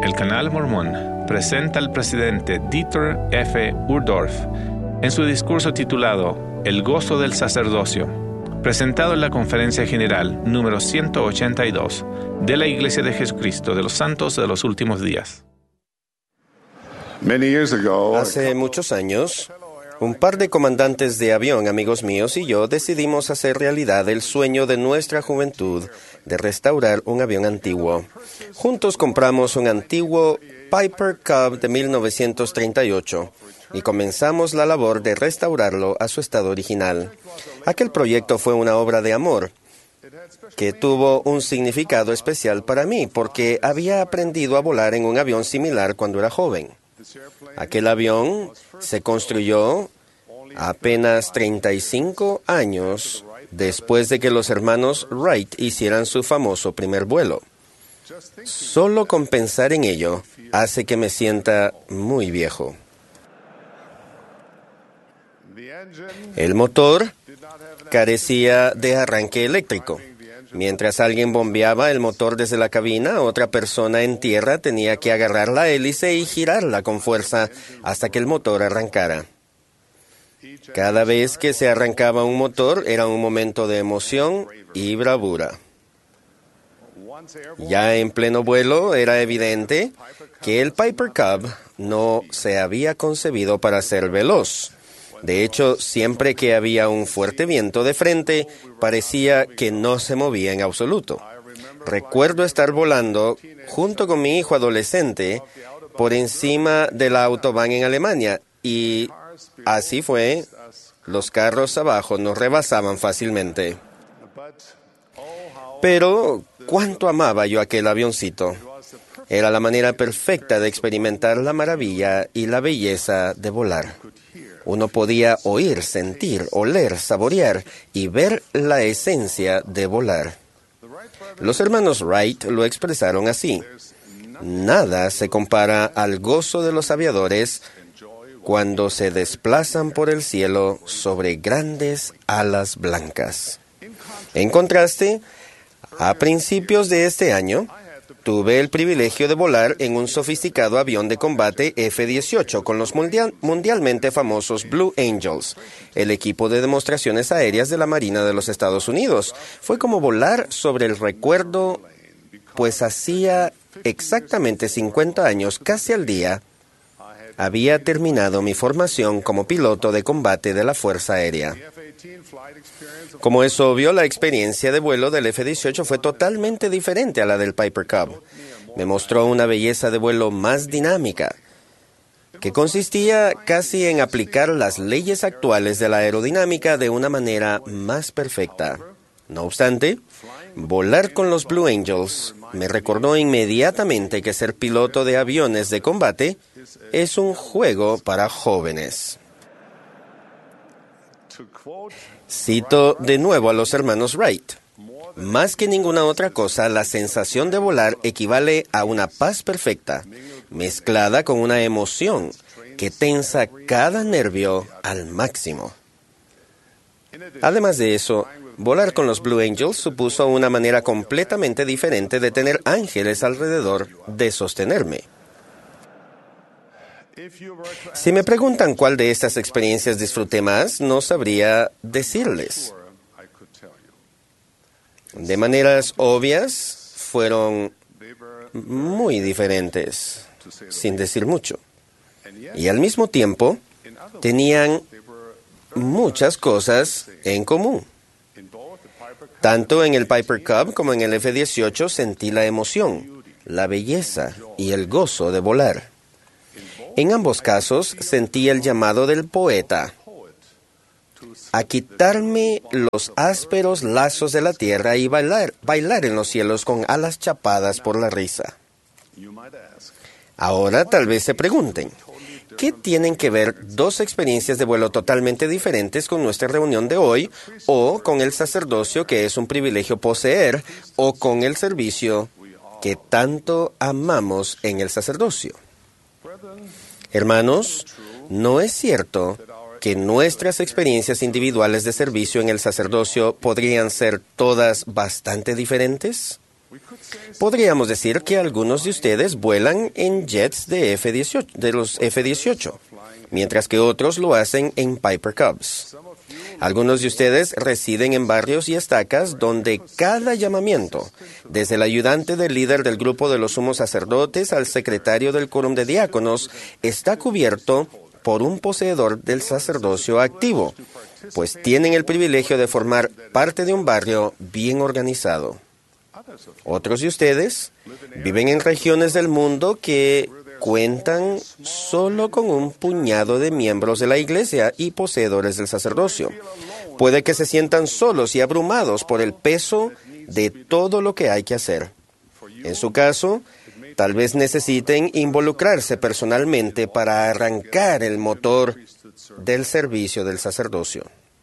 el Canal Mormón presenta al presidente Dieter F. Uchtdorf en su discurso titulado El gozo del sacerdocio, presentado en la Conferencia General número 182 de la Iglesia de Jesucristo de los Santos de los Últimos Días. Hace muchos años, un par de comandantes de avión, amigos míos, y yo decidimos hacer realidad el sueño de nuestra juventud de restaurar un avión antiguo. Juntos compramos un antiguo Piper Cub de 1938 y comenzamos la labor de restaurarlo a su estado original. Aquel proyecto fue una obra de amor que tuvo un significado especial para mí porque había aprendido a volar en un avión similar cuando era joven. Aquel avión se construyó apenas 35 años después de que los hermanos Wright hicieran su famoso primer vuelo. Solo con pensar en ello hace que me sienta muy viejo. El motor carecía de arranque eléctrico. Mientras alguien bombeaba el motor desde la cabina, otra persona en tierra tenía que agarrar la hélice y girarla con fuerza hasta que el motor arrancara. Cada vez que se arrancaba un motor era un momento de emoción y bravura. Ya en pleno vuelo era evidente que el Piper Cub no se había concebido para ser veloz. De hecho, siempre que había un fuerte viento de frente, parecía que no se movía en absoluto. Recuerdo estar volando junto con mi hijo adolescente por encima de la autobahn en Alemania y así fue. Los carros abajo nos rebasaban fácilmente. Pero, ¿cuánto amaba yo aquel avioncito? Era la manera perfecta de experimentar la maravilla y la belleza de volar. Uno podía oír, sentir, oler, saborear y ver la esencia de volar. Los hermanos Wright lo expresaron así: nada se compara al gozo de los aviadores cuando se desplazan por el cielo sobre grandes alas blancas. En contraste, a principios de este año, tuve el privilegio de volar en un sofisticado avión de combate F-18 con los mundialmente famosos Blue Angels, el equipo de demostraciones aéreas de la Marina de los Estados Unidos. Fue como volar sobre el recuerdo, pues hacía exactamente 50 años, casi al día, había terminado mi formación como piloto de combate de la Fuerza Aérea. Como es obvio, la experiencia de vuelo del F-18 fue totalmente diferente a la del Piper Cub. Me mostró una belleza de vuelo más dinámica, que consistía casi en aplicar las leyes actuales de la aerodinámica de una manera más perfecta. No obstante, volar con los Blue Angels me recordó inmediatamente que ser piloto de aviones de combate es un juego para jóvenes. Cito de nuevo a los hermanos Wright. Más que ninguna otra cosa, la sensación de volar equivale a una paz perfecta, mezclada con una emoción que tensa cada nervio al máximo. Además de eso, volar con los Blue Angels supuso una manera completamente diferente de tener ángeles alrededor de sostenerme. Si me preguntan cuál de estas experiencias disfruté más, no sabría decirles. De maneras obvias, fueron muy diferentes, sin decir mucho. Y al mismo tiempo, tenían muchas cosas en común. Tanto en el Piper Cub como en el F-18 sentí la emoción, la belleza y el gozo de volar. En ambos casos sentí el llamado del poeta a quitarme los ásperos lazos de la tierra y bailar en los cielos con alas chapadas por la risa. Ahora tal vez se pregunten, ¿qué tienen que ver dos experiencias de vuelo totalmente diferentes con nuestra reunión de hoy, o con el sacerdocio que es un privilegio poseer, o con el servicio que tanto amamos en el sacerdocio? Hermanos, ¿no es cierto que nuestras experiencias individuales de servicio en el sacerdocio podrían ser todas bastante diferentes? Podríamos decir que algunos de ustedes vuelan en jets de los F-18, mientras que otros lo hacen en Piper Cubs. Algunos de ustedes residen en barrios y estacas donde cada llamamiento, desde el ayudante del líder del grupo de los sumos sacerdotes al secretario del quórum de diáconos, está cubierto por un poseedor del sacerdocio activo, pues tienen el privilegio de formar parte de un barrio bien organizado. Otros de ustedes viven en regiones del mundo que cuentan solo con un puñado de miembros de la iglesia y poseedores del sacerdocio. Puede que se sientan solos y abrumados por el peso de todo lo que hay que hacer. En su caso, tal vez necesiten involucrarse personalmente para arrancar el motor del servicio del sacerdocio.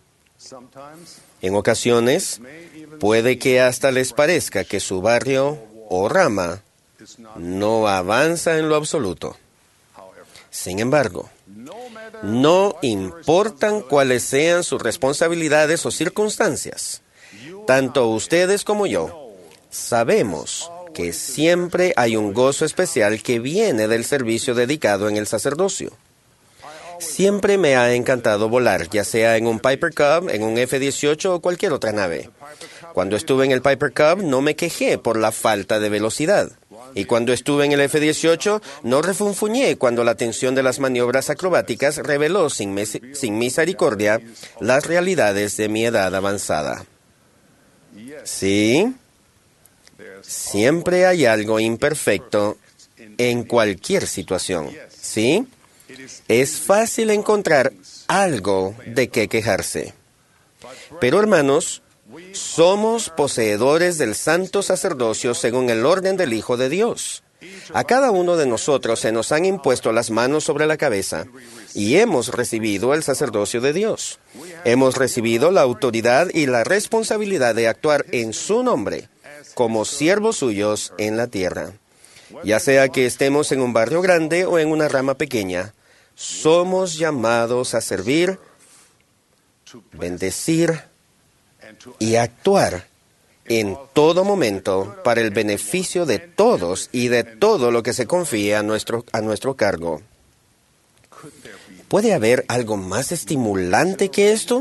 En ocasiones, puede que hasta les parezca que su barrio o rama no avanza en lo absoluto. Sin embargo, no importan cuáles sean sus responsabilidades o circunstancias, tanto ustedes como yo sabemos que siempre hay un gozo especial que viene del servicio dedicado en el sacerdocio. Siempre me ha encantado volar, ya sea en un Piper Cub, en un F-18 o cualquier otra nave. Cuando estuve en el Piper Cub no me quejé por la falta de velocidad. Y cuando estuve en el F-18 no refunfuñé cuando la tensión de las maniobras acrobáticas reveló sin misericordia las realidades de mi edad avanzada. Sí, siempre hay algo imperfecto en cualquier situación. Sí, es fácil encontrar algo de qué quejarse. Pero hermanos, somos poseedores del santo sacerdocio según el orden del Hijo de Dios. A cada uno de nosotros se nos han impuesto las manos sobre la cabeza y hemos recibido el sacerdocio de Dios. Hemos recibido la autoridad y la responsabilidad de actuar en su nombre como siervos suyos en la tierra. Ya sea que estemos en un barrio grande o en una rama pequeña, somos llamados a servir, bendecir y actuar en todo momento para el beneficio de todos y de todo lo que se confíe a nuestro cargo. ¿Puede haber algo más estimulante que esto?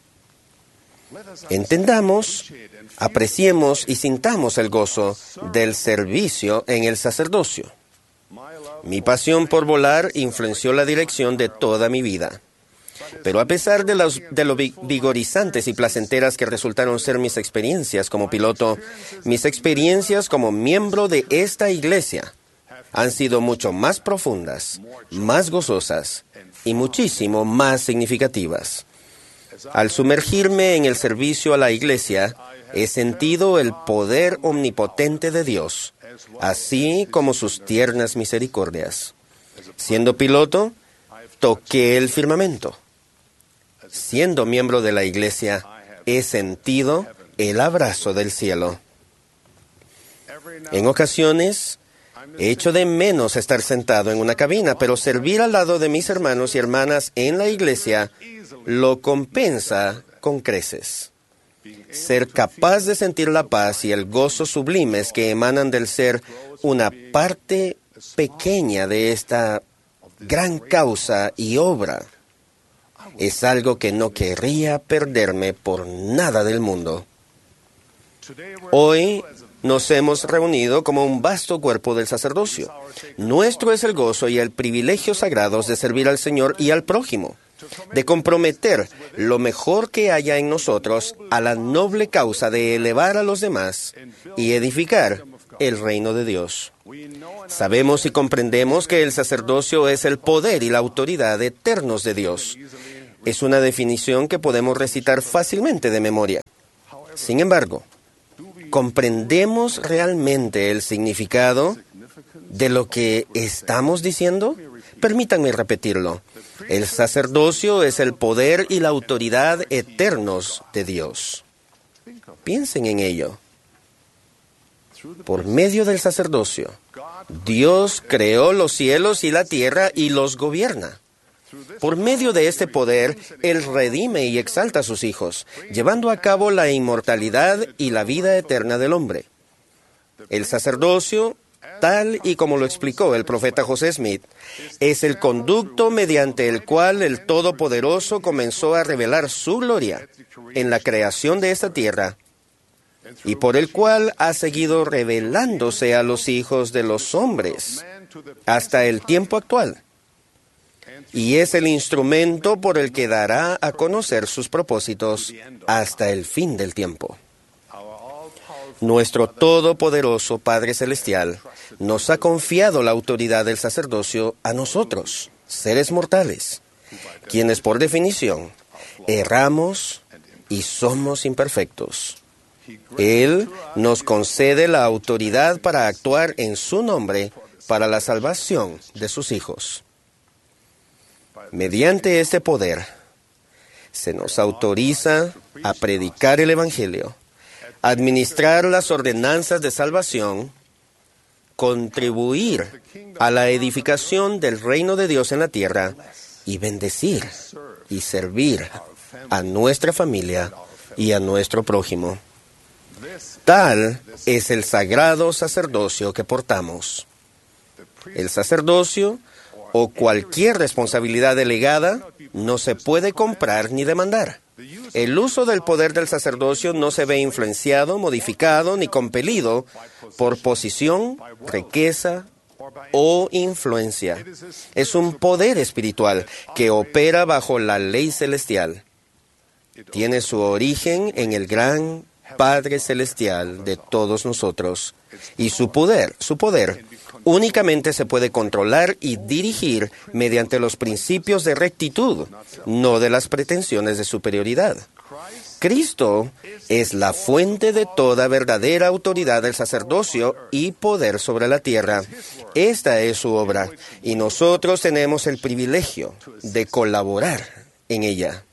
Entendamos, apreciemos y sintamos el gozo del servicio en el sacerdocio. Mi pasión por volar influenció la dirección de toda mi vida. Pero a pesar de lo vigorizantes y placenteras que resultaron ser mis experiencias como piloto, mis experiencias como miembro de esta iglesia han sido mucho más profundas, más gozosas y muchísimo más significativas. Al sumergirme en el servicio a la iglesia, he sentido el poder omnipotente de Dios, así como sus tiernas misericordias. Siendo piloto, toqué el firmamento. Siendo miembro de la iglesia, he sentido el abrazo del cielo. En ocasiones, he hecho de menos estar sentado en una cabina, pero servir al lado de mis hermanos y hermanas en la iglesia lo compensa con creces. Ser capaz de sentir la paz y el gozo sublimes que emanan del ser una parte pequeña de esta gran causa y obra es algo que no querría perderme por nada del mundo. Hoy nos hemos reunido como un vasto cuerpo del sacerdocio. Nuestro es el gozo y el privilegio sagrados de servir al Señor y al prójimo, de comprometer lo mejor que haya en nosotros a la noble causa de elevar a los demás y edificar el reino de Dios. Sabemos y comprendemos que el sacerdocio es el poder y la autoridad eternos de Dios. Es una definición que podemos recitar fácilmente de memoria. Sin embargo, ¿comprendemos realmente el significado de lo que estamos diciendo? Permítanme repetirlo. El sacerdocio es el poder y la autoridad eternos de Dios. Piensen en ello. Por medio del sacerdocio, Dios creó los cielos y la tierra y los gobierna. Por medio de este poder, Él redime y exalta a sus hijos, llevando a cabo la inmortalidad y la vida eterna del hombre. El sacerdocio, tal y como lo explicó el profeta José Smith, es el conducto mediante el cual el Todopoderoso comenzó a revelar su gloria en la creación de esta tierra y por el cual ha seguido revelándose a los hijos de los hombres hasta el tiempo actual. Y es el instrumento por el que dará a conocer sus propósitos hasta el fin del tiempo. Nuestro todopoderoso Padre Celestial nos ha confiado la autoridad del sacerdocio a nosotros, seres mortales, quienes por definición erramos y somos imperfectos. Él nos concede la autoridad para actuar en su nombre para la salvación de sus hijos. Mediante este poder, se nos autoriza a predicar el Evangelio, administrar las ordenanzas de salvación, contribuir a la edificación del reino de Dios en la tierra y bendecir y servir a nuestra familia y a nuestro prójimo. Tal es el sagrado sacerdocio que portamos. El sacerdocio o cualquier responsabilidad delegada no se puede comprar ni demandar. El uso del poder del sacerdocio no se ve influenciado, modificado ni compelido por posición, riqueza o influencia. Es un poder espiritual que opera bajo la ley celestial. Tiene su origen en el gran Padre Celestial de todos nosotros. Y su poder únicamente se puede controlar y dirigir mediante los principios de rectitud, no de las pretensiones de superioridad. Cristo es la fuente de toda verdadera autoridad del sacerdocio y poder sobre la tierra. Esta es su obra, y nosotros tenemos el privilegio de colaborar en ella.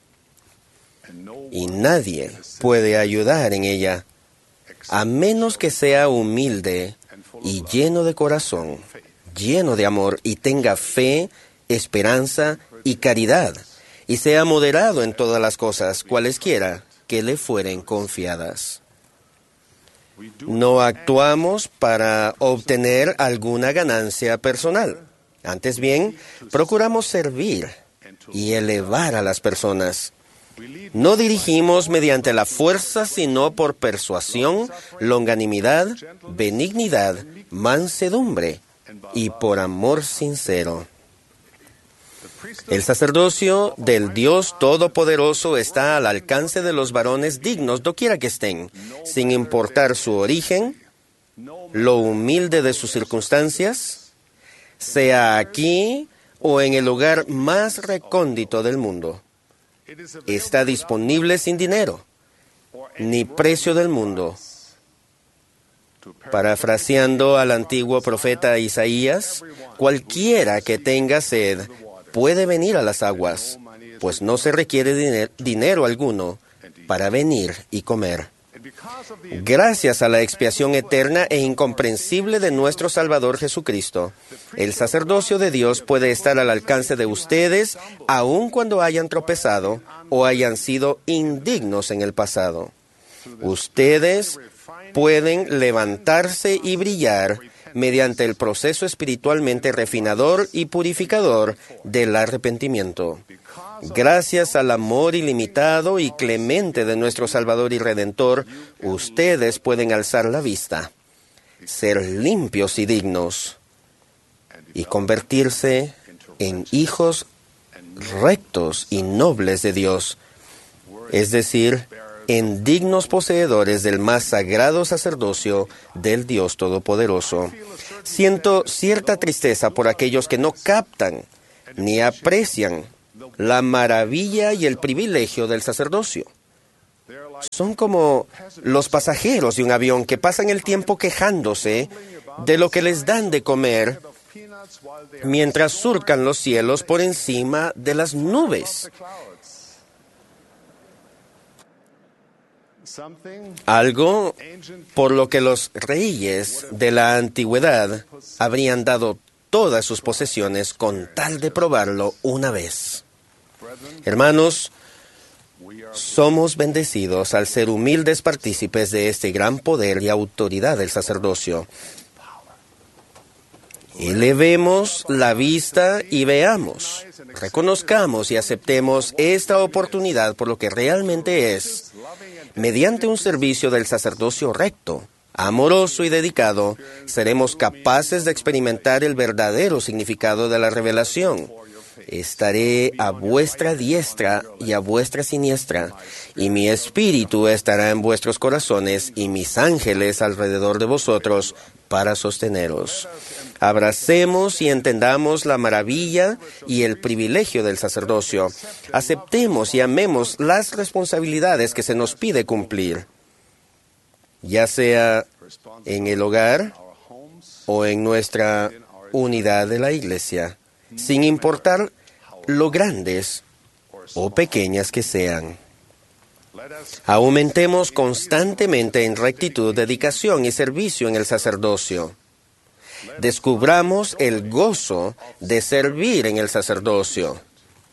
Y nadie puede ayudar en ella, a menos que sea humilde y lleno de corazón, lleno de amor, y tenga fe, esperanza y caridad, y sea moderado en todas las cosas, cualesquiera que le fueren confiadas. No actuamos para obtener alguna ganancia personal. Antes bien, procuramos servir y elevar a las personas. No dirigimos mediante la fuerza, sino por persuasión, longanimidad, benignidad, mansedumbre y por amor sincero. El sacerdocio del Dios Todopoderoso está al alcance de los varones dignos doquiera que estén, sin importar su origen, lo humilde de sus circunstancias, sea aquí o en el lugar más recóndito del mundo. Está disponible sin dinero, ni precio del mundo. Parafraseando al antiguo profeta Isaías, cualquiera que tenga sed puede venir a las aguas, pues no se requiere dinero alguno para venir y comer. Gracias a la expiación eterna e incomprensible de nuestro Salvador Jesucristo, el sacerdocio de Dios puede estar al alcance de ustedes aun cuando hayan tropezado o hayan sido indignos en el pasado. Ustedes pueden levantarse y brillar mediante el proceso espiritualmente refinador y purificador del arrepentimiento. Gracias al amor ilimitado y clemente de nuestro Salvador y Redentor, ustedes pueden alzar la vista, ser limpios y dignos, y convertirse en hijos rectos y nobles de Dios, es decir, en dignos poseedores del más sagrado sacerdocio del Dios Todopoderoso. Siento cierta tristeza por aquellos que no captan ni aprecian la maravilla y el privilegio del sacerdocio. Son como los pasajeros de un avión que pasan el tiempo quejándose de lo que les dan de comer mientras surcan los cielos por encima de las nubes. Algo por lo que los reyes de la antigüedad habrían dado todas sus posesiones con tal de probarlo una vez. Hermanos, Somos bendecidos al ser humildes partícipes de este gran poder y autoridad del sacerdocio. Elevemos la vista y veamos, reconozcamos y aceptemos esta oportunidad por lo que realmente es. Mediante un servicio del sacerdocio recto, amoroso y dedicado, seremos capaces de experimentar el verdadero significado de la revelación. Estaré a vuestra diestra y a vuestra siniestra, y mi espíritu estará en vuestros corazones y mis ángeles alrededor de vosotros para sosteneros. Abracemos y entendamos la maravilla y el privilegio del sacerdocio. Aceptemos y amemos las responsabilidades que se nos pide cumplir, ya sea en el hogar o en nuestra unidad de la Iglesia, sin importar lo grandes o pequeñas que sean. Aumentemos constantemente en rectitud, dedicación y servicio en el sacerdocio. Descubramos el gozo de servir en el sacerdocio.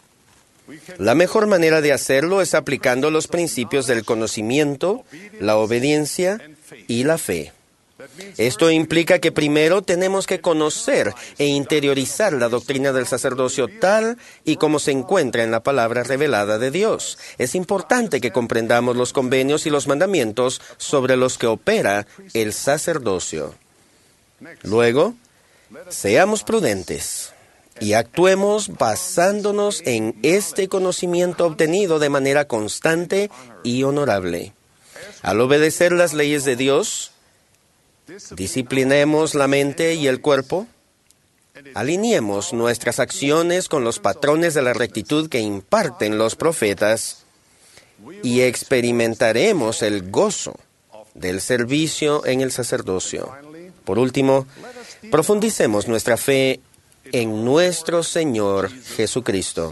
La mejor manera de hacerlo es aplicando los principios del conocimiento, la obediencia y la fe. Esto implica que primero tenemos que conocer e interiorizar la doctrina del sacerdocio tal y como se encuentra en la palabra revelada de Dios. Es importante que comprendamos los convenios y los mandamientos sobre los que opera el sacerdocio. Luego, seamos prudentes y actuemos basándonos en este conocimiento obtenido de manera constante y honorable. Al obedecer las leyes de Dios, disciplinemos la mente y el cuerpo, alineemos nuestras acciones con los patrones de la rectitud que imparten los profetas y experimentaremos el gozo del servicio en el sacerdocio. Por último, profundicemos nuestra fe en nuestro Señor Jesucristo.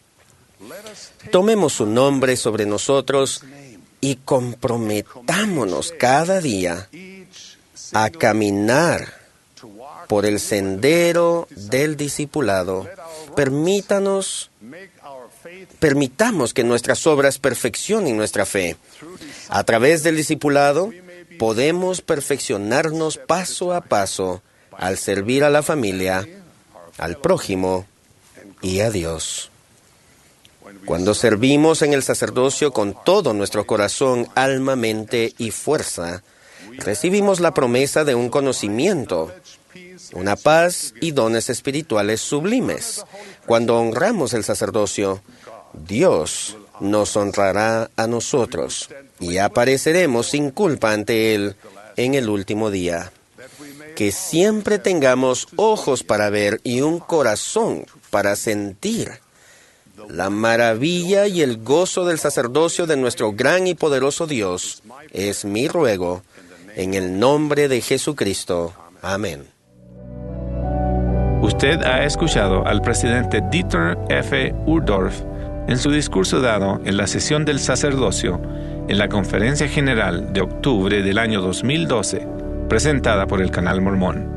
Tomemos su nombre sobre nosotros y comprometámonos cada día a caminar por el sendero del discipulado. Permitamos que nuestras obras perfeccionen nuestra fe. A través del discipulado podemos perfeccionarnos paso a paso al servir a la familia, al prójimo y a Dios. Cuando servimos en el sacerdocio con todo nuestro corazón, alma, mente y fuerza, recibimos la promesa de un conocimiento, una paz y dones espirituales sublimes. Cuando honramos el sacerdocio, Dios nos honrará a nosotros y apareceremos sin culpa ante Él en el último día. Que siempre tengamos ojos para ver y un corazón para sentir la maravilla y el gozo del sacerdocio de nuestro gran y poderoso Dios. Es mi ruego, en el nombre de Jesucristo. Amén. Usted ha escuchado al presidente Dieter F. Uchtdorf en su discurso dado en la sesión del sacerdocio en la Conferencia General de octubre del año 2012, presentada por el Canal Mormón.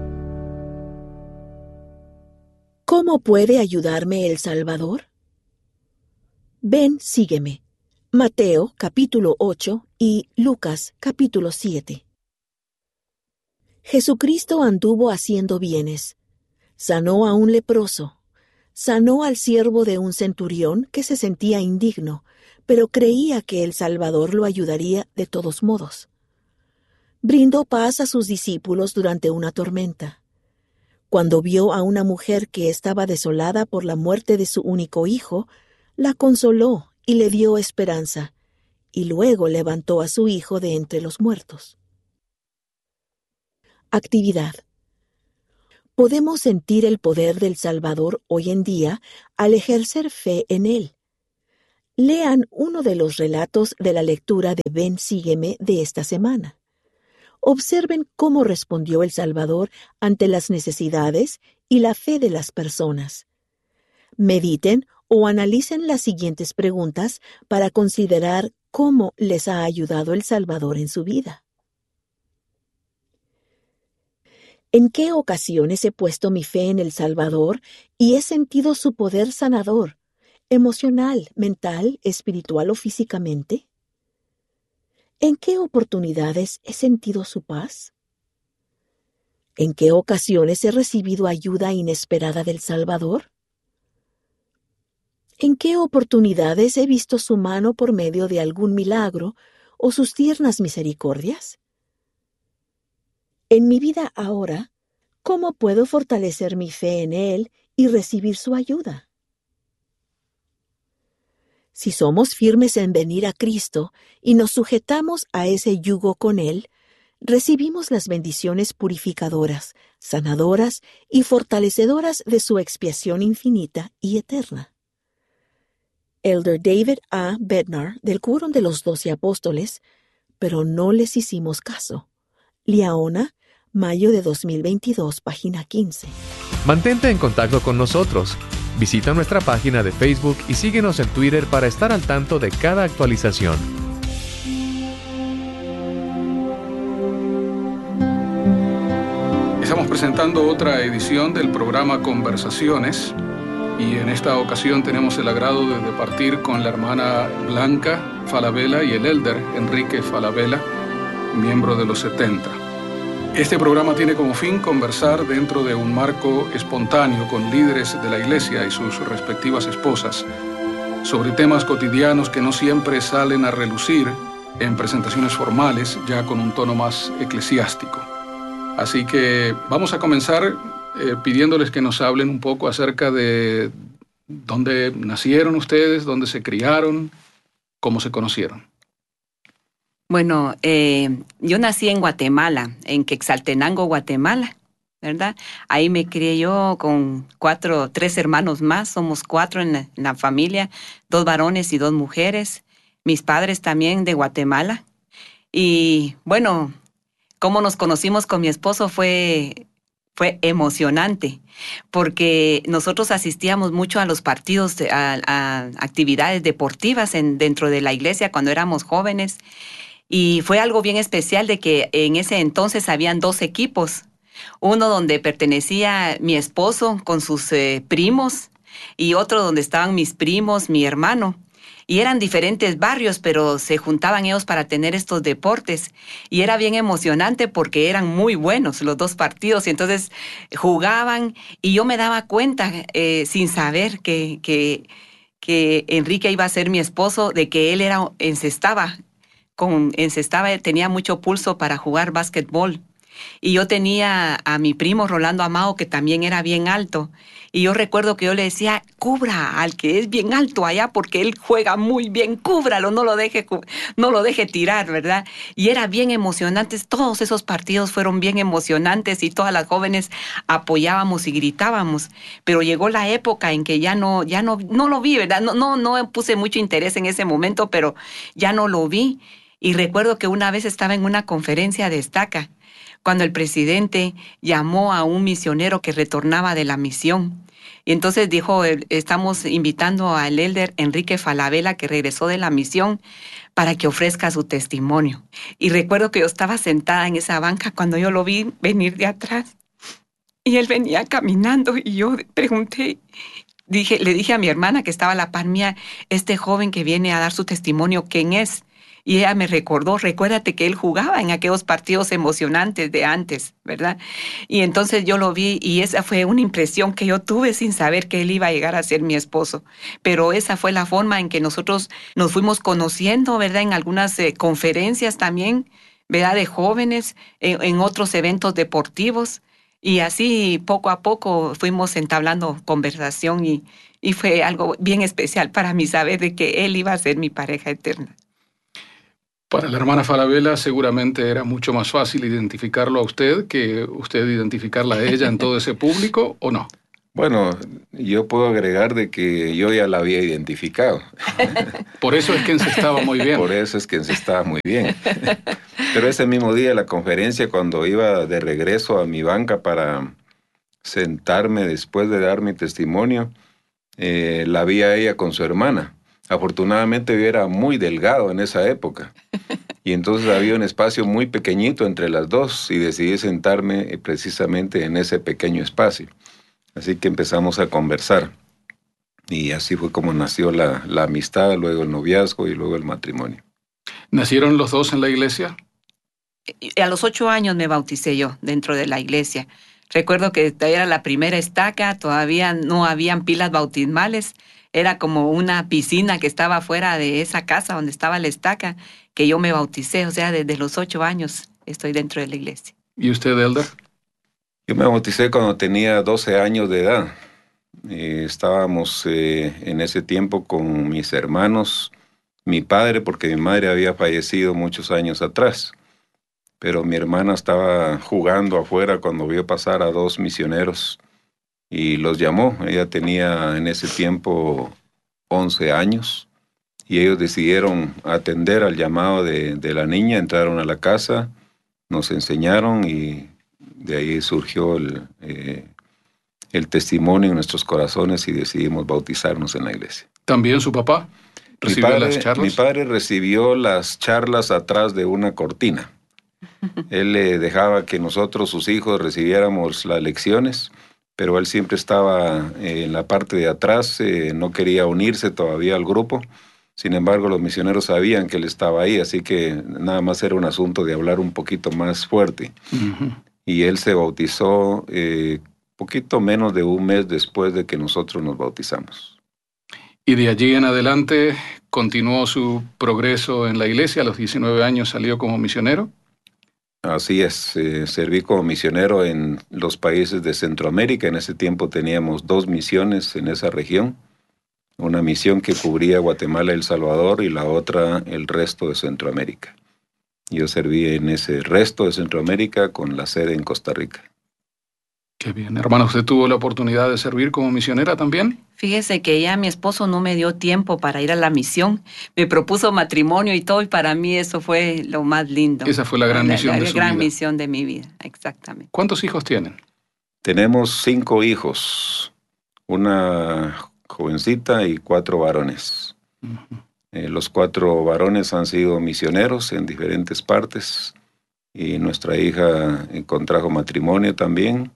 ¿Cómo puede ayudarme el Salvador? Ven, sígueme. Mateo, capítulo 8 y Lucas, capítulo 7. Jesucristo anduvo haciendo bienes. Sanó a un leproso. Sanó al siervo de un centurión que se sentía indigno, pero creía que el Salvador lo ayudaría de todos modos. Brindó paz a sus discípulos durante una tormenta. Cuando vio a una mujer que estaba desolada por la muerte de su único hijo, la consoló y le dio esperanza, y luego levantó a su hijo de entre los muertos. Actividad. Podemos sentir el poder del Salvador hoy en día al ejercer fe en Él. Lean uno de los relatos de la lectura de Ven, sígueme de esta semana. Observen cómo respondió el Salvador ante las necesidades y la fe de las personas. Mediten o analicen las siguientes preguntas para considerar cómo les ha ayudado el Salvador en su vida. ¿En qué ocasiones he puesto mi fe en el Salvador y he sentido su poder sanador, emocional, mental, espiritual o físicamente? ¿En qué oportunidades he sentido su paz? ¿En qué ocasiones he recibido ayuda inesperada del Salvador? ¿En qué oportunidades he visto su mano por medio de algún milagro o sus tiernas misericordias? En mi vida ahora, ¿cómo puedo fortalecer mi fe en Él y recibir su ayuda? Si somos firmes en venir a Cristo y nos sujetamos a ese yugo con Él, recibimos las bendiciones purificadoras, sanadoras y fortalecedoras de su expiación infinita y eterna. Elder David A. Bednar, del Quórum de los 12 Apóstoles, pero no les hicimos caso. Liaona, mayo de 2022, página 15. Mantente en contacto con nosotros. Visita nuestra página de Facebook y síguenos en Twitter para estar al tanto de cada actualización. Estamos presentando otra edición del programa Conversaciones y en esta ocasión tenemos el agrado de departir con la hermana Blanca Falabella y el elder Enrique Falabella, miembro de los 70. Este programa tiene como fin conversar dentro de un marco espontáneo con líderes de la iglesia y sus respectivas esposas sobre temas cotidianos que no siempre salen a relucir en presentaciones formales, ya con un tono más eclesiástico. Así que vamos a comenzar pidiéndoles que nos hablen un poco acerca de dónde nacieron ustedes, dónde se criaron, cómo se conocieron. Bueno, yo nací en Guatemala, en Quetzaltenango, Guatemala, ¿verdad? Ahí me crié yo con 3 hermanos más, somos 4 en la familia, 2 varones y 2 mujeres. Mis padres también de Guatemala. Y bueno, cómo nos conocimos con mi esposo fue emocionante, porque nosotros asistíamos mucho a los partidos, a actividades deportivas dentro de la iglesia cuando éramos jóvenes. Y fue algo bien especial de que en ese entonces habían 2 equipos. Uno donde pertenecía mi esposo con sus primos y otro donde estaban mis primos, mi hermano. Y eran diferentes barrios, pero se juntaban ellos para tener estos deportes. Y era bien emocionante porque eran muy buenos los 2 partidos. Y entonces jugaban y yo me daba cuenta, sin saber que Enrique iba a ser mi esposo, de que él encestaba, tenía mucho pulso para jugar básquetbol. Y yo tenía a mi primo Rolando Amao, que también era bien alto. Y yo recuerdo que yo le decía, cubra al que es bien alto allá, porque él juega muy bien, cúbralo, no lo deje tirar, ¿verdad? Y era bien emocionante, todos esos partidos fueron bien emocionantes y todas las jóvenes apoyábamos y gritábamos. Pero llegó la época en que ya no lo vi, ¿verdad? No puse mucho interés en ese momento, pero ya no lo vi. Y recuerdo que una vez estaba en una conferencia de Estaca, cuando el presidente llamó a un misionero que retornaba de la misión. Y entonces dijo, estamos invitando al elder Enrique Falabella, que regresó de la misión, para que ofrezca su testimonio. Y recuerdo que yo estaba sentada en esa banca cuando yo lo vi venir de atrás. Y él venía caminando y yo pregunté, le dije a mi hermana que estaba a la par mía, este joven que viene a dar su testimonio, ¿quién es? Y ella me recordó, recuérdate que él jugaba en aquellos partidos emocionantes de antes, ¿verdad? Y entonces yo lo vi y esa fue una impresión que yo tuve sin saber que él iba a llegar a ser mi esposo. Pero esa fue la forma en que nosotros nos fuimos conociendo, ¿verdad? En algunas conferencias también, ¿verdad? De jóvenes, en otros eventos deportivos. Y así poco a poco fuimos entablando conversación y fue algo bien especial para mí saber de que él iba a ser mi pareja eterna. Para la hermana Falabella seguramente era mucho más fácil identificarlo a usted que usted identificarla a ella en todo ese público, ¿o no? Bueno, yo puedo agregar de que yo ya la había identificado. Por eso es que encestaba muy bien. Por eso es que encestaba muy bien. Pero ese mismo día, la conferencia, cuando iba de regreso a mi banca para sentarme después de dar mi testimonio, la vi a ella con su hermana. Afortunadamente yo era muy delgado en esa época y entonces había un espacio muy pequeñito entre las dos y decidí sentarme precisamente en ese pequeño espacio. Así que empezamos a conversar. Y así fue como nació la amistad, luego el noviazgo y luego el matrimonio. ¿Nacieron los dos en la iglesia? A los 8 años me bauticé yo dentro de la iglesia. Recuerdo que era la primera estaca, todavía no habían pilas bautismales, era como una piscina que estaba fuera de esa casa donde estaba la estaca, que yo me bauticé, o sea, desde los 8 años estoy dentro de la iglesia. ¿Y usted, Elder? Yo me bauticé cuando tenía 12 años de edad. Estábamos en ese tiempo con mis hermanos, mi padre, porque mi madre había fallecido muchos años atrás. Pero mi hermana estaba jugando afuera cuando vio pasar a 2 misioneros y los llamó. Ella tenía en ese tiempo 11 años y ellos decidieron atender al llamado de la niña, entraron a la casa, nos enseñaron y de ahí surgió el testimonio en nuestros corazones y decidimos bautizarnos en la iglesia. ¿También su papá recibió las charlas? Mi padre recibió las charlas atrás de una cortina. Él dejaba que nosotros, sus hijos, recibiéramos las lecciones, pero él siempre estaba en la parte de atrás, no quería unirse todavía al grupo. Sin embargo, los misioneros sabían que él estaba ahí, así que nada más era un asunto de hablar un poquito más fuerte. Uh-huh. Y él se bautizó poquito menos de un mes después de que nosotros nos bautizamos. Y de allí en adelante continuó su progreso en la iglesia. A los 19 años salió como misionero. Así es, serví como misionero en los países de Centroamérica. En ese tiempo teníamos 2 misiones en esa región. Una misión que cubría Guatemala y El Salvador y la otra el resto de Centroamérica. Yo serví en ese resto de Centroamérica con la sede en Costa Rica. Qué bien. Hermano, ¿usted tuvo la oportunidad de servir como misionera también? Fíjese que ya mi esposo no me dio tiempo para ir a la misión. Me propuso matrimonio y todo, y para mí eso fue lo más lindo. Esa fue la gran misión de su vida. La gran misión de mi vida, exactamente. ¿Cuántos hijos tienen? Tenemos 5 hijos, una jovencita y 4 varones. Uh-huh. Los 4 varones han sido misioneros en diferentes partes y nuestra hija contrajo matrimonio también.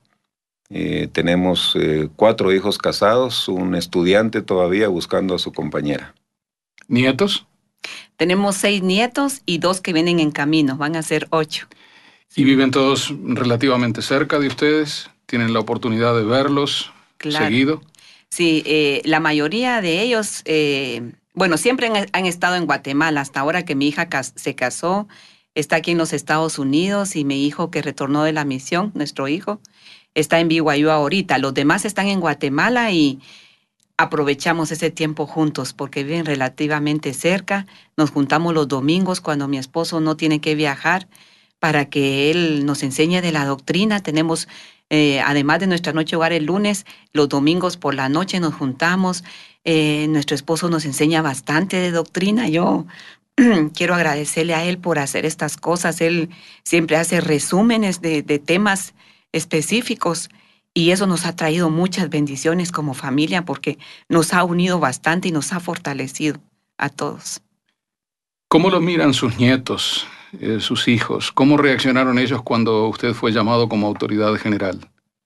Tenemos 4 hijos casados, un estudiante todavía buscando a su compañera. ¿Nietos? Tenemos 6 nietos y 2 que vienen en camino, van a ser 8. ¿Y viven todos relativamente cerca de ustedes? ¿Tienen la oportunidad de verlos seguido? Sí, la mayoría de ellos, bueno, siempre han estado en Guatemala, hasta ahora que mi hija se casó, está aquí en los Estados Unidos, y mi hijo que retornó de la misión, nuestro hijo, está en BYU ahorita. Los demás están en Guatemala y aprovechamos ese tiempo juntos porque viven relativamente cerca. Nos juntamos los domingos cuando mi esposo no tiene que viajar para que él nos enseñe de la doctrina. Tenemos, además de nuestra noche hogar el lunes, los domingos por la noche nos juntamos. Nuestro esposo nos enseña bastante de doctrina. Yo quiero agradecerle a él por hacer estas cosas. Él siempre hace resúmenes de temas específicos y eso nos ha traído muchas bendiciones como familia porque nos ha unido bastante y nos ha fortalecido a todos. ¿Cómo lo miran sus nietos, sus hijos? ¿Cómo reaccionaron ellos cuando usted fue llamado como autoridad general?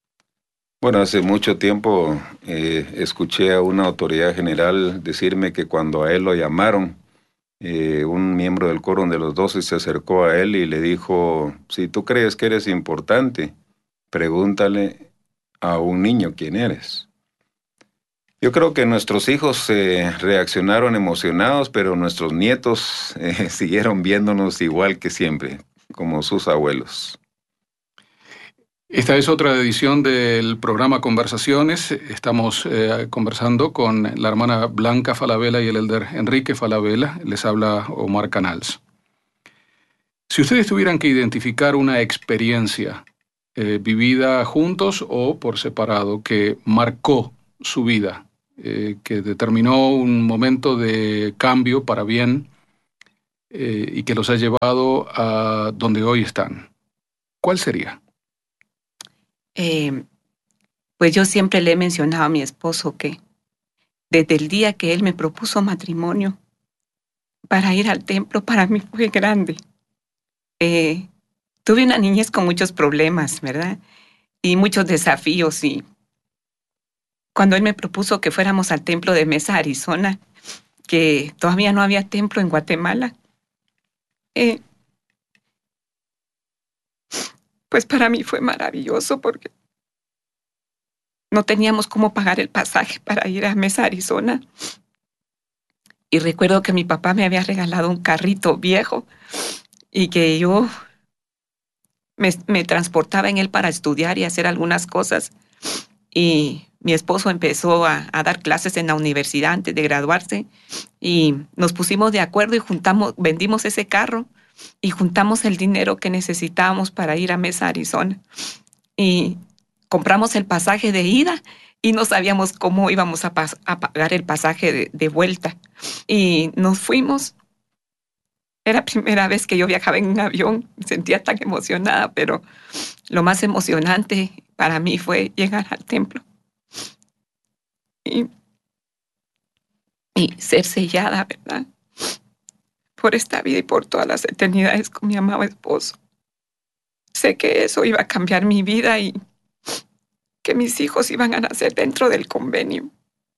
Bueno, hace mucho tiempo escuché a una autoridad general decirme que cuando a él lo llamaron, un miembro del Quórum de los 12 se acercó a él y le dijo: si tú crees que eres importante, pregúntale a un niño quién eres. Yo creo que nuestros hijos reaccionaron emocionados, pero nuestros nietos siguieron viéndonos igual que siempre, como sus abuelos. Esta es otra edición del programa Conversaciones. Estamos conversando con la hermana Blanca Falabella y el elder Enrique Falabella. Les habla Omar Canals. Si ustedes tuvieran que identificar una experiencia vivida juntos o por separado que marcó su vida, que determinó un momento de cambio para bien y que los ha llevado a donde hoy están, ¿cuál sería? Pues yo siempre le he mencionado a mi esposo que desde el día que él me propuso matrimonio para ir al templo, para mí fue grande. Tuve una niñez con muchos problemas, ¿verdad? Y muchos desafíos, y cuando él me propuso que fuéramos al templo de Mesa, Arizona, que todavía no había templo en Guatemala, pues para mí fue maravilloso porque no teníamos cómo pagar el pasaje para ir a Mesa, Arizona. Y recuerdo que mi papá me había regalado un carrito viejo y que yo me transportaba en él para estudiar y hacer algunas cosas. Y mi esposo empezó a dar clases en la universidad antes de graduarse y nos pusimos de acuerdo y vendimos ese carro y juntamos el dinero que necesitábamos para ir a Mesa, Arizona. Y compramos el pasaje de ida y no sabíamos cómo íbamos a pagar el pasaje de vuelta. Y nos fuimos. Era la primera vez que yo viajaba en un avión. Me sentía tan emocionada, pero lo más emocionante para mí fue llegar al templo y ser sellada, ¿verdad?, por esta vida y por todas las eternidades con mi amado esposo. Sé que eso iba a cambiar mi vida y que mis hijos iban a nacer dentro del convenio.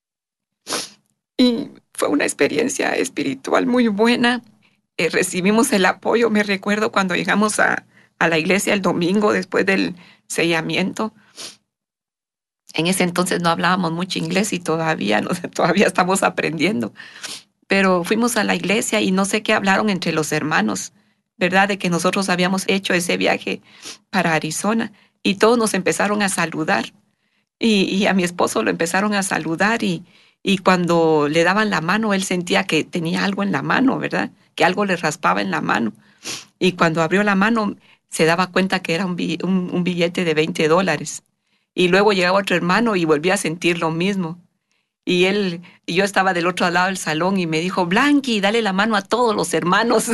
Y fue una experiencia espiritual muy buena. Recibimos el apoyo. Me recuerdo cuando llegamos a la iglesia el domingo después del sellamiento. En ese entonces no hablábamos mucho inglés y todavía estamos aprendiendo. Pero fuimos a la iglesia y no sé qué hablaron entre los hermanos, ¿verdad?, de que nosotros habíamos hecho ese viaje para Arizona. Y todos nos empezaron a saludar. Y a mi esposo lo empezaron a saludar y cuando le daban la mano, él sentía que tenía algo en la mano, ¿verdad?, que algo le raspaba en la mano. Y cuando abrió la mano, se daba cuenta que era un billete de $20. Y luego llegaba otro hermano y volvía a sentir lo mismo. Y yo estaba del otro lado del salón y me dijo: Blanqui, dale la mano a todos los hermanos.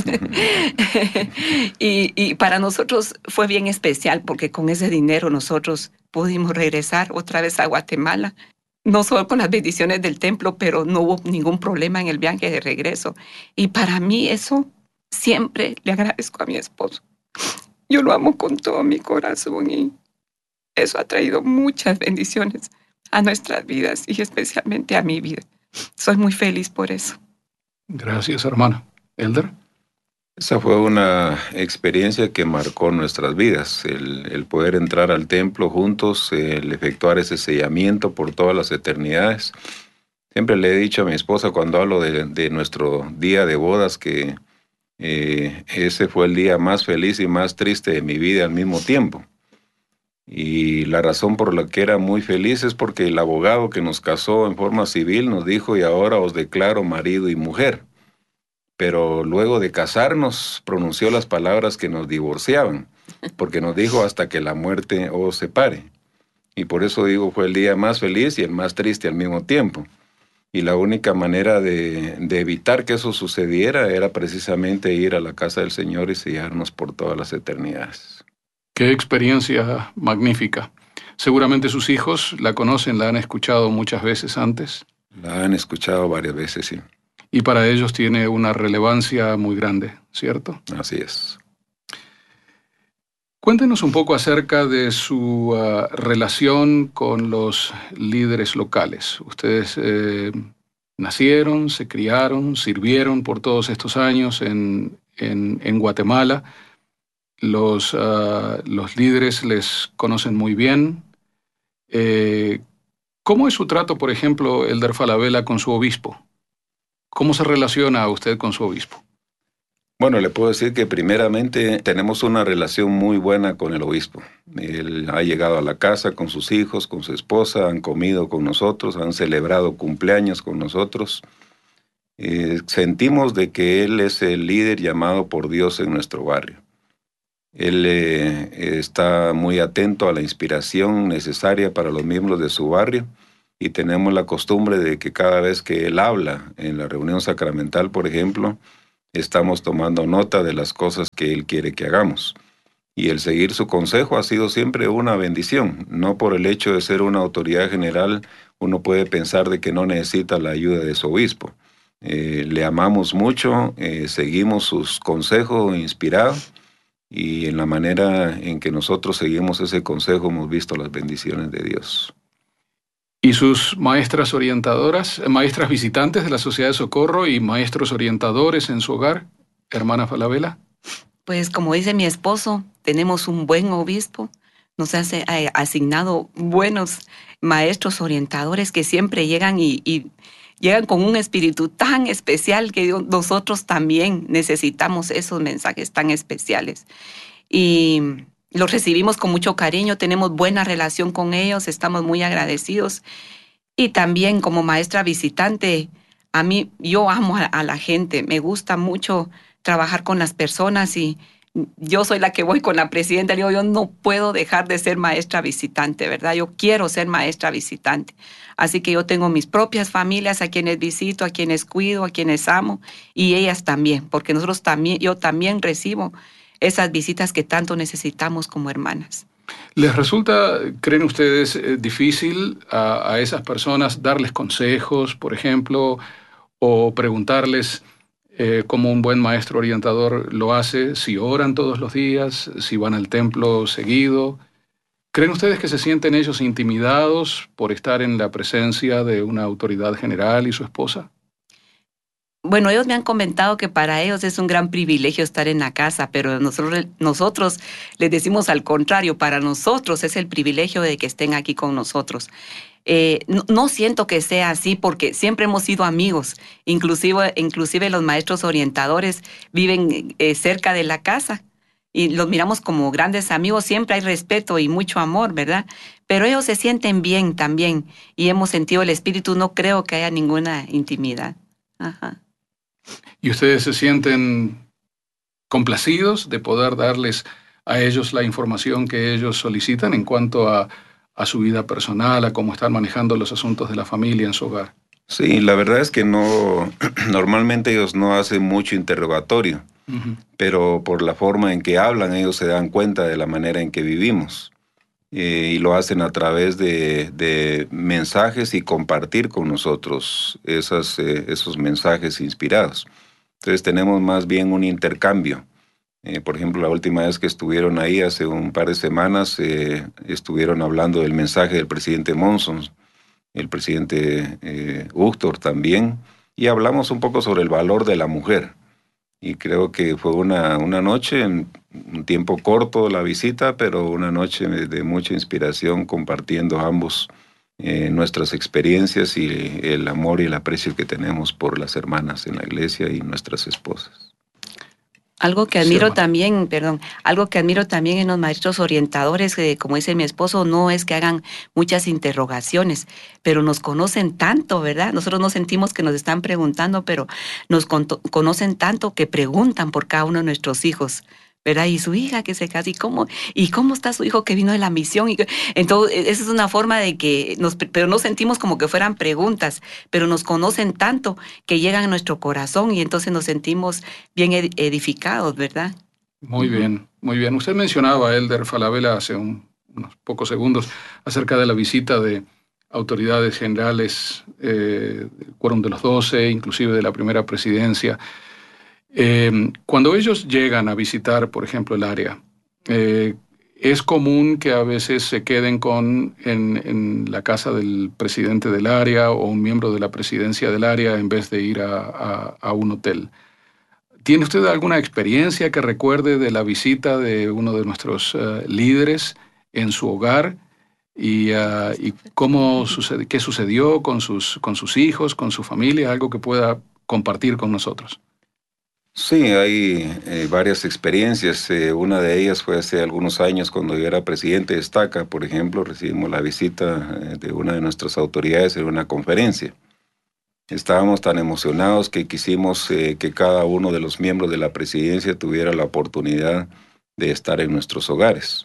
y para nosotros fue bien especial porque con ese dinero nosotros pudimos regresar otra vez a Guatemala. No solo con las bendiciones del templo, pero no hubo ningún problema en el viaje de regreso. Y para mí eso siempre le agradezco a mi esposo. Yo lo amo con todo mi corazón y eso ha traído muchas bendiciones a nuestras vidas y especialmente a mi vida. Soy muy feliz por eso. Gracias, hermana. Elder. Esa fue una experiencia que marcó nuestras vidas, el poder entrar al templo juntos, el efectuar ese sellamiento por todas las eternidades. Siempre le he dicho a mi esposa cuando hablo de nuestro día de bodas que ese fue el día más feliz y más triste de mi vida al mismo tiempo. Y la razón por la que era muy feliz es porque el abogado que nos casó en forma civil nos dijo: y ahora os declaro marido y mujer. Pero luego de casarnos pronunció las palabras que nos divorciaban, porque nos dijo: hasta que la muerte os separe. Y por eso digo, fue el día más feliz y el más triste al mismo tiempo. Y la única manera de evitar que eso sucediera era precisamente ir a la casa del Señor y sellarnos por todas las eternidades. Qué experiencia magnífica. Seguramente sus hijos la conocen, la han escuchado muchas veces antes. La han escuchado varias veces, sí. Y para ellos tiene una relevancia muy grande, ¿cierto? Así es. Cuéntenos un poco acerca de su relación con los líderes locales. Ustedes nacieron, se criaron, sirvieron por todos estos años en Guatemala. Los líderes les conocen muy bien. ¿Cómo es su trato, por ejemplo, Elder Falabella, con su obispo? ¿Cómo se relaciona usted con su obispo? Bueno, le puedo decir que primeramente tenemos una relación muy buena con el obispo. Él ha llegado a la casa con sus hijos, con su esposa, han comido con nosotros, han celebrado cumpleaños con nosotros. Sentimos de que él es el líder llamado por Dios en nuestro barrio. Él está muy atento a la inspiración necesaria para los miembros de su barrio y tenemos la costumbre de que cada vez que él habla en la reunión sacramental, por ejemplo, estamos tomando nota de las cosas que él quiere que hagamos. Y el seguir su consejo ha sido siempre una bendición. No por el hecho de ser una autoridad general, uno puede pensar de que no necesita la ayuda de su obispo. Le amamos mucho, seguimos sus consejos inspirados. Y en la manera en que nosotros seguimos ese consejo hemos visto las bendiciones de Dios. ¿Y sus maestras orientadoras, maestras visitantes de la Sociedad de Socorro y maestros orientadores en su hogar, hermana Falabella? Pues como dice mi esposo, tenemos un buen obispo, nos ha asignado buenos maestros orientadores que siempre llegan y llegan con un espíritu tan especial que nosotros también necesitamos esos mensajes tan especiales. Y los recibimos con mucho cariño, tenemos buena relación con ellos, estamos muy agradecidos. Y también como maestra visitante, yo amo a la gente, me gusta mucho trabajar con las personas y yo soy la que voy con la presidenta, le digo, yo no puedo dejar de ser maestra visitante, ¿verdad? Yo quiero ser maestra visitante. Así que yo tengo mis propias familias a quienes visito, a quienes cuido, a quienes amo, y ellas también, porque yo también recibo esas visitas que tanto necesitamos como hermanas. ¿Les resulta, creen ustedes, difícil a esas personas darles consejos, por ejemplo, o preguntarles cómo un buen maestro orientador lo hace, si oran todos los días, si van al templo seguido? ¿Creen ustedes que se sienten ellos intimidados por estar en la presencia de una autoridad general y su esposa? Bueno, ellos me han comentado que para ellos es un gran privilegio estar en la casa, pero nosotros les decimos al contrario, para nosotros es el privilegio de que estén aquí con nosotros. No siento que sea así porque siempre hemos sido amigos, inclusive los maestros orientadores viven cerca de la casa y los miramos como grandes amigos, siempre hay respeto y mucho amor, ¿verdad? Pero ellos se sienten bien también y hemos sentido el espíritu, no creo que haya ninguna intimidad. Ajá. ¿Y ustedes se sienten complacidos de poder darles a ellos la información que ellos solicitan en cuanto a su vida personal, a cómo están manejando los asuntos de la familia en su hogar? Sí, la verdad es que no, normalmente ellos no hacen mucho interrogatorio, pero por la forma en que hablan ellos se dan cuenta de la manera en que vivimos. Y lo hacen a través de mensajes y compartir con nosotros esos mensajes inspirados. Entonces tenemos más bien un intercambio. Por ejemplo, la última vez que estuvieron ahí, hace un par de semanas, estuvieron hablando del mensaje del presidente Monson, el presidente Uchtdorf también, y hablamos un poco sobre el valor de la mujer. Y creo que fue una noche, en un tiempo corto la visita, pero una noche de mucha inspiración compartiendo ambos nuestras experiencias y el amor y el aprecio que tenemos por las hermanas en la iglesia y nuestras esposas. Algo que admiro también, algo que admiro también en los maestros orientadores, como dice mi esposo, no es que hagan muchas interrogaciones, pero nos conocen tanto, ¿verdad? Nosotros no sentimos que nos están preguntando, pero nos conocen tanto que preguntan por cada uno de nuestros hijos, ¿verdad? Y su hija que se casa, ¿y cómo está su hijo que vino de la misión? Entonces, esa es una forma de que pero no sentimos como que fueran preguntas, pero nos conocen tanto que llegan a nuestro corazón y entonces nos sentimos bien edificados, ¿verdad? Muy bien, muy bien. Usted mencionaba, Elder Falabella, hace unos pocos segundos, acerca de la visita de autoridades generales, del Quórum de los 12, inclusive de la primera presidencia. Cuando ellos llegan a visitar, por ejemplo, el área, es común que a veces se queden en la casa del presidente del área o un miembro de la presidencia del área en vez de ir a un hotel. ¿Tiene usted alguna experiencia que recuerde de la visita de uno de nuestros líderes en su hogar y qué sucedió con sus hijos, con su familia, algo que pueda compartir con nosotros? Sí, hay varias experiencias. Una de ellas fue hace algunos años cuando yo era presidente de Estaca, por ejemplo, recibimos la visita de una de nuestras autoridades en una conferencia. Estábamos tan emocionados que quisimos que cada uno de los miembros de la presidencia tuviera la oportunidad de estar en nuestros hogares.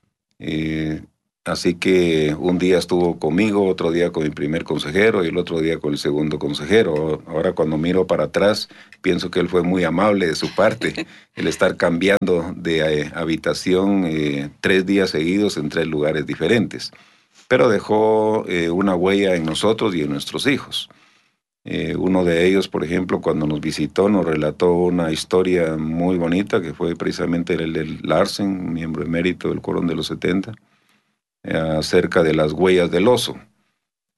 Así que un día estuvo conmigo, otro día con mi primer consejero y el otro día con el segundo consejero. Ahora cuando miro para atrás, pienso que él fue muy amable de su parte, el estar cambiando de habitación 3 días seguidos en 3 lugares diferentes. Pero dejó una huella en nosotros y en nuestros hijos. Uno de ellos, por ejemplo, cuando nos visitó, nos relató una historia muy bonita que fue precisamente el de Larsen, miembro emérito del Quórum de los 70, acerca de las huellas del oso.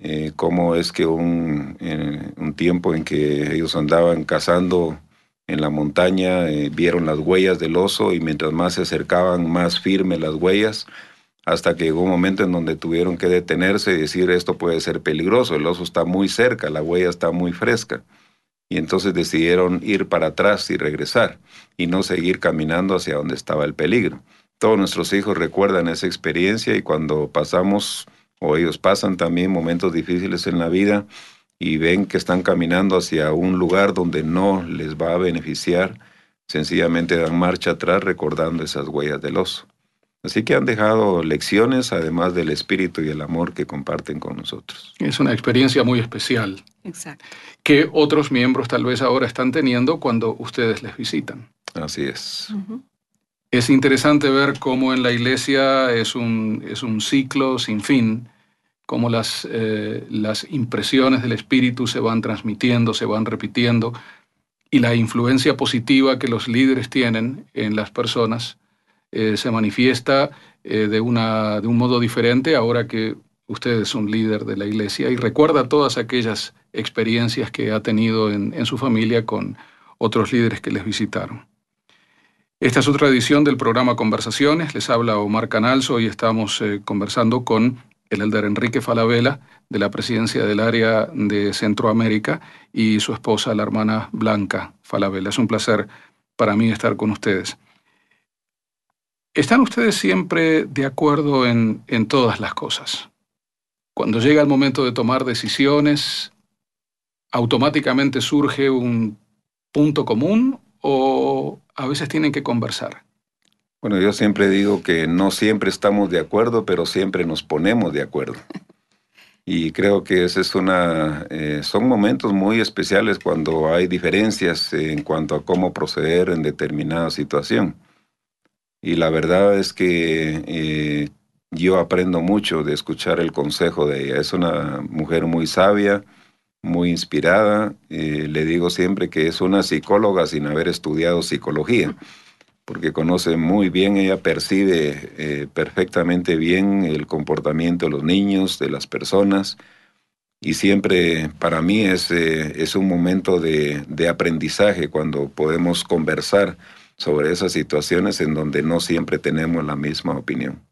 cómo es que un tiempo en que ellos andaban cazando en la montaña, vieron las huellas del oso y mientras más se acercaban, más firmes las huellas, hasta que llegó un momento en donde tuvieron que detenerse y decir esto puede ser peligroso, el oso está muy cerca, la huella está muy fresca. Y entonces decidieron ir para atrás y regresar y no seguir caminando hacia donde estaba el peligro. Todos nuestros hijos recuerdan esa experiencia y cuando pasamos, o ellos pasan también momentos difíciles en la vida y ven que están caminando hacia un lugar donde no les va a beneficiar, sencillamente dan marcha atrás recordando esas huellas del oso. Así que han dejado lecciones, además del espíritu y el amor que comparten con nosotros. Es una experiencia muy especial. Exacto. Que otros miembros tal vez ahora están teniendo cuando ustedes les visitan. Así es. Ujú. Es interesante ver cómo en la iglesia es un ciclo sin fin, cómo las impresiones del espíritu se van transmitiendo, se van repitiendo, y la influencia positiva que los líderes tienen en las personas se manifiesta de un modo diferente ahora que usted es un líder de la iglesia y recuerda todas aquellas experiencias que ha tenido en su familia con otros líderes que les visitaron. Esta es otra edición del programa Conversaciones. Les habla Omar Canals. Hoy estamos conversando con el elder Enrique Falabella, de la presidencia del área de Centroamérica, y su esposa, la hermana Blanca Falabella. Es un placer para mí estar con ustedes. ¿Están ustedes siempre de acuerdo en todas las cosas? Cuando llega el momento de tomar decisiones, ¿automáticamente surge un punto común o a veces tienen que conversar? Bueno, yo siempre digo que no siempre estamos de acuerdo, pero siempre nos ponemos de acuerdo. Y creo que ese es son momentos muy especiales cuando hay diferencias en cuanto a cómo proceder en determinada situación. Y la verdad es que yo aprendo mucho de escuchar el consejo de ella. Es una mujer muy sabia, muy inspirada. Le digo siempre que es una psicóloga sin haber estudiado psicología, porque conoce muy bien, ella percibe perfectamente bien el comportamiento de los niños, de las personas, y siempre para mí es un momento de aprendizaje cuando podemos conversar sobre esas situaciones en donde no siempre tenemos la misma opinión.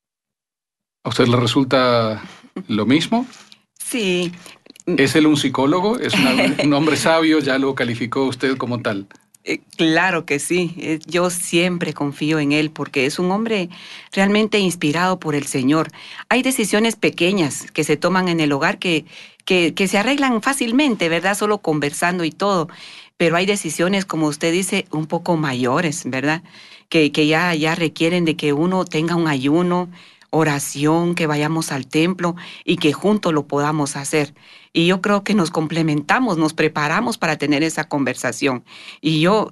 ¿A usted le resulta lo mismo? Sí. ¿Es él un psicólogo? ¿Es un hombre sabio? ¿Ya lo calificó usted como tal? Claro que sí. Yo siempre confío en él porque es un hombre realmente inspirado por el Señor. Hay decisiones pequeñas que se toman en el hogar que se arreglan fácilmente, ¿verdad? Solo conversando y todo. Pero hay decisiones, como usted dice, un poco mayores, ¿verdad? Que ya requieren de que uno tenga un ayuno, oración, que vayamos al templo y que juntos lo podamos hacer. Y yo creo que nos complementamos, nos preparamos para tener esa conversación. Y yo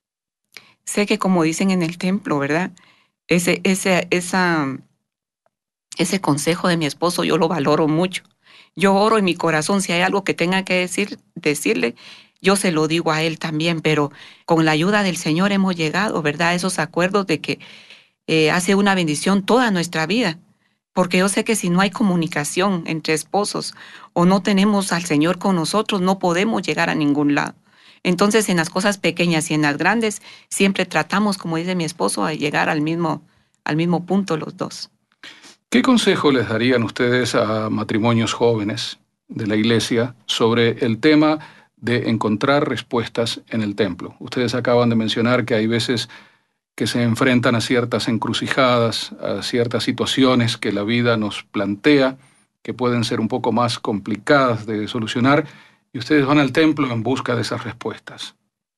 sé que, como dicen en el templo, ¿verdad? Ese consejo de mi esposo yo lo valoro mucho. Yo oro en mi corazón, si hay algo que tenga que decirle, yo se lo digo a él también, pero con la ayuda del Señor hemos llegado, ¿verdad? A esos acuerdos de que hace una bendición toda nuestra vida. Porque yo sé que si no hay comunicación entre esposos o no tenemos al Señor con nosotros, no podemos llegar a ningún lado. Entonces, en las cosas pequeñas y en las grandes, siempre tratamos, como dice mi esposo, a llegar al mismo punto los dos. ¿Qué consejo les darían ustedes a matrimonios jóvenes de la iglesia sobre el tema de encontrar respuestas en el templo? Ustedes acaban de mencionar que hay veces que se enfrentan a ciertas encrucijadas, a ciertas situaciones que la vida nos plantea, que pueden ser un poco más complicadas de solucionar, y ustedes van al templo en busca de esas respuestas.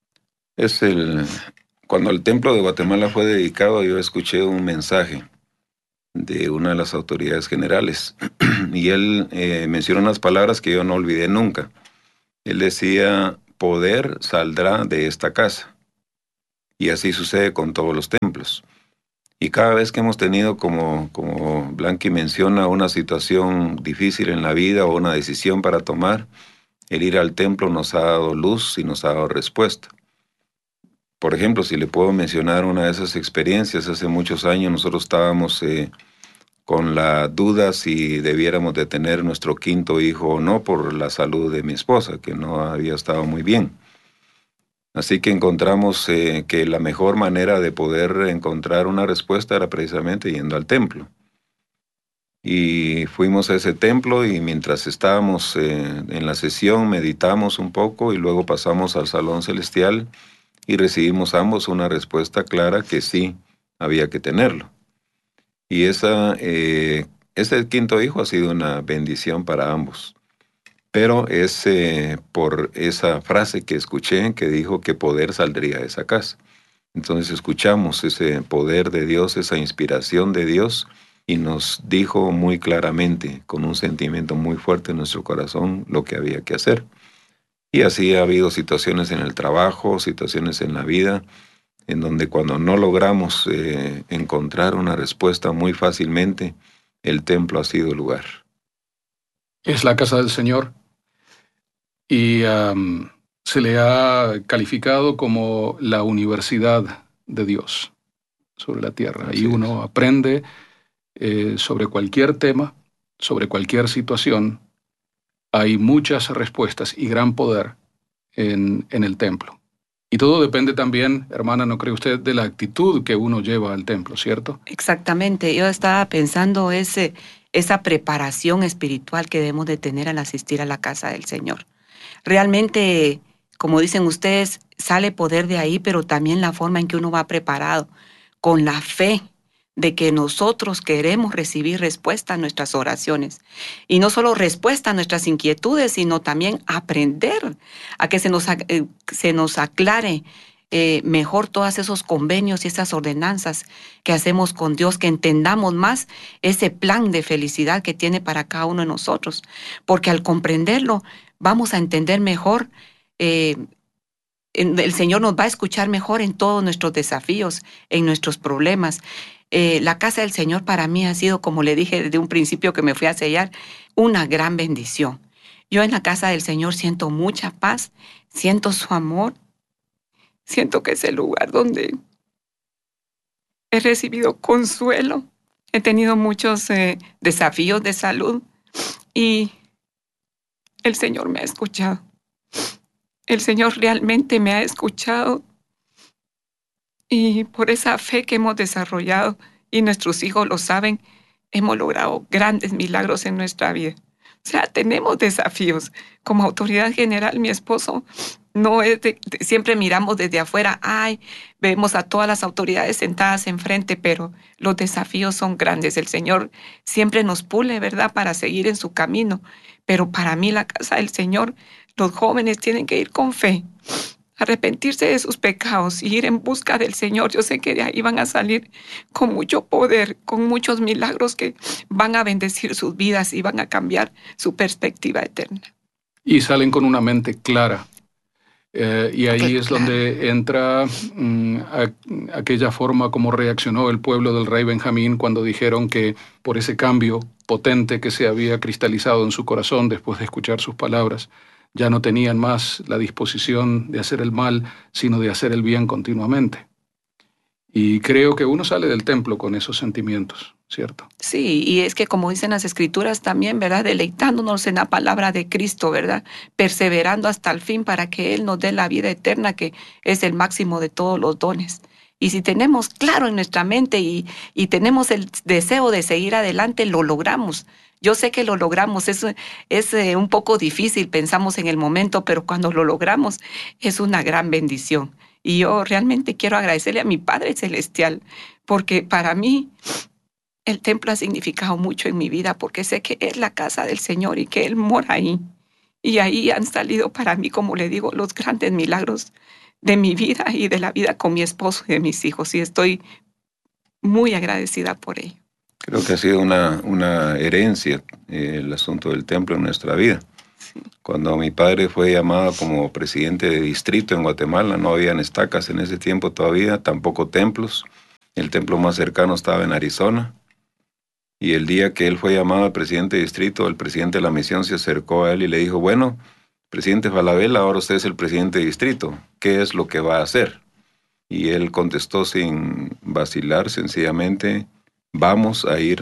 Cuando el templo de Guatemala fue dedicado, yo escuché un mensaje de una de las autoridades generales, y él mencionó unas palabras que yo no olvidé nunca. Él decía, poder saldrá de esta casa. Y así sucede con todos los templos. Y cada vez que hemos tenido, como Blanqui menciona, una situación difícil en la vida o una decisión para tomar, el ir al templo nos ha dado luz y nos ha dado respuesta. Por ejemplo, si le puedo mencionar una de esas experiencias, hace muchos años nosotros estábamos con la duda si debiéramos de tener nuestro quinto hijo o no por la salud de mi esposa, que no había estado muy bien. Así que encontramos que la mejor manera de poder encontrar una respuesta era precisamente yendo al templo. Y fuimos a ese templo y mientras estábamos en la sesión meditamos un poco y luego pasamos al salón celestial y recibimos ambos una respuesta clara que sí, había que tenerlo. Y ese quinto hijo ha sido una bendición para ambos. Pero es por esa frase que escuché que dijo que poder saldría de esa casa. Entonces escuchamos ese poder de Dios, esa inspiración de Dios, y nos dijo muy claramente, con un sentimiento muy fuerte en nuestro corazón, lo que había que hacer. Y así ha habido situaciones en el trabajo, situaciones en la vida, en donde cuando no logramos encontrar una respuesta muy fácilmente, el templo ha sido el lugar. Es la casa del Señor y se le ha calificado como la universidad de Dios sobre la tierra. Así y uno es. aprende sobre cualquier tema, sobre cualquier situación. Hay muchas respuestas y gran poder en el templo. Y todo depende también, hermana, ¿no cree usted?, de la actitud que uno lleva al templo, ¿cierto? Exactamente. Yo estaba pensando esa preparación espiritual que debemos de tener al asistir a la casa del Señor. Realmente, como dicen ustedes, sale poder de ahí, pero también la forma en que uno va preparado, con la fe de que nosotros queremos recibir respuesta a nuestras oraciones. Y no solo respuesta a nuestras inquietudes, sino también aprender a que se nos aclare mejor todos esos convenios y esas ordenanzas que hacemos con Dios, que entendamos más ese plan de felicidad que tiene para cada uno de nosotros. Porque al comprenderlo, vamos a entender mejor, el Señor nos va a escuchar mejor en todos nuestros desafíos, en nuestros problemas. La casa del Señor para mí ha sido, como le dije desde un principio que me fui a sellar, una gran bendición. Yo en la casa del Señor siento mucha paz, siento su amor, siento que es el lugar donde he recibido consuelo. He tenido muchos desafíos de salud y el Señor me ha escuchado. El Señor realmente me ha escuchado y por esa fe que hemos desarrollado, y nuestros hijos lo saben, hemos logrado grandes milagros en nuestra vida. O sea, tenemos desafíos. Como autoridad general, mi esposo no es siempre miramos desde afuera, vemos a todas las autoridades sentadas enfrente, pero los desafíos son grandes. El Señor siempre nos pule, ¿verdad?, para seguir en su camino. Pero para mí la casa del Señor, los jóvenes tienen que ir con fe, arrepentirse de sus pecados y ir en busca del Señor. Yo sé que de ahí van a salir con mucho poder, con muchos milagros que van a bendecir sus vidas y van a cambiar su perspectiva eterna. Y salen con una mente clara. Y ahí es Claro. donde entra aquella forma como reaccionó el pueblo del rey Benjamín cuando dijeron que por ese cambio potente que se había cristalizado en su corazón después de escuchar sus palabras, ya no tenían más la disposición de hacer el mal, sino de hacer el bien continuamente. Y creo que uno sale del templo con esos sentimientos, ¿cierto? Sí, y es que como dicen las Escrituras también, ¿verdad?, deleitándonos en la palabra de Cristo, ¿verdad?, perseverando hasta el fin para que Él nos dé la vida eterna, que es el máximo de todos los dones. Y si tenemos claro en nuestra mente y tenemos el deseo de seguir adelante, lo logramos. Yo sé que lo logramos, es un poco difícil, pensamos en el momento, pero cuando lo logramos es una gran bendición. Y yo realmente quiero agradecerle a mi Padre Celestial, porque para mí el templo ha significado mucho en mi vida, porque sé que es la casa del Señor y que Él mora ahí. Y ahí han salido para mí, como le digo, los grandes milagros de mi vida y de la vida con mi esposo y de mis hijos. Y estoy muy agradecida por ello. Creo que ha sido una herencia el asunto del templo en nuestra vida. Sí. Cuando mi padre fue llamado como presidente de distrito en Guatemala, no habían estacas en ese tiempo todavía, tampoco templos. El templo más cercano estaba en Arizona. Y el día que él fue llamado al presidente de distrito, el presidente de la misión se acercó a él y le dijo, bueno, presidente Falabella, ahora usted es el presidente de distrito. ¿Qué es lo que va a hacer? Y él contestó sin vacilar, sencillamente, vamos a ir